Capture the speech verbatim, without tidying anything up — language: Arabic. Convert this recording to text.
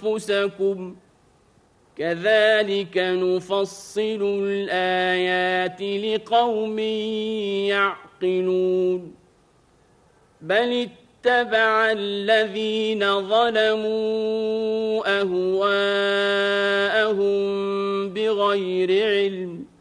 أنفسكم كذلك نفصل الآيات لقوم يعقلون بل اتبع الذين ظلموا أهواءهم بغير علم